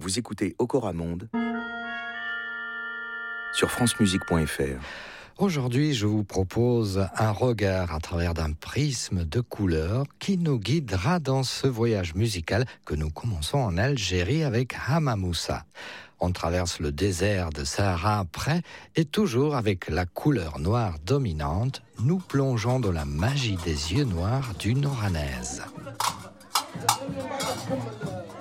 Vous écoutez Okora Monde sur francemusique.fr. Aujourd'hui, je vous propose un regard à travers d'un prisme de couleurs qui nous guidera dans ce voyage musical que nous commençons en Algérie avec Hamamoussa. On traverse le désert de Sahara après et toujours avec la couleur noire dominante, nous plongeons dans la magie des yeux noirs d'une oranaise.